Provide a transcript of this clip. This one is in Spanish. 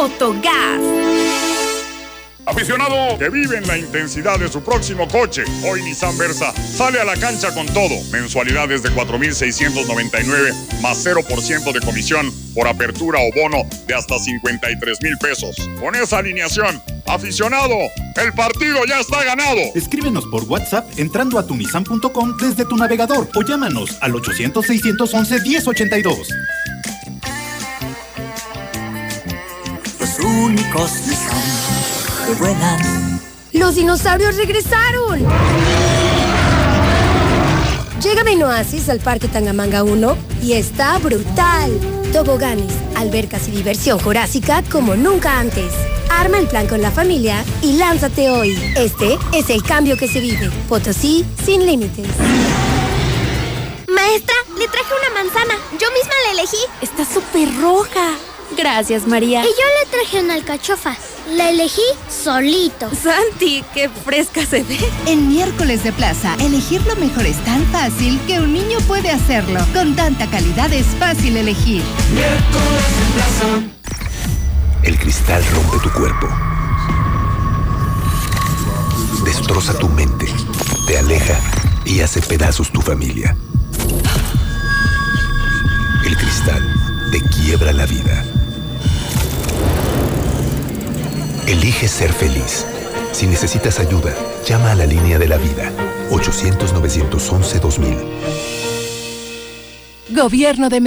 Fotogás. Aficionado que vive en la intensidad de su próximo coche, hoy Nissan Versa sale a la cancha con todo. Mensualidades de 4,699 más 0% de comisión por apertura o bono de hasta 53,000 pesos. Con esa alineación, aficionado, el partido ya está ganado. Escríbenos por WhatsApp entrando a tunissan.com desde tu navegador o llámanos al 800-611-1082. Los únicos Nissan que vuelan. ¡Los dinosaurios regresaron! Llega Benoasis al Parque Tangamanga 1 y está brutal. Toboganes, albercas y diversión jurásica como nunca antes. Arma el plan con la familia y lánzate hoy. Este es el cambio que se vive. Potosí sin límites. Maestra, le traje una manzana. Yo misma la elegí. Está súper roja. Gracias, María. Y yo le traje una alcachofa. La elegí solito. Santi, qué fresca se ve. En Miércoles de Plaza, elegir lo mejor es tan fácil que un niño puede hacerlo. Con tanta calidad es fácil elegir. Miércoles de Plaza. El cristal rompe tu cuerpo. Destroza tu mente. Te aleja y hace pedazos tu familia. El cristal te quiebra la vida. Elige ser feliz. Si necesitas ayuda, llama a la línea de la vida. 800-911-2000. Gobierno de México.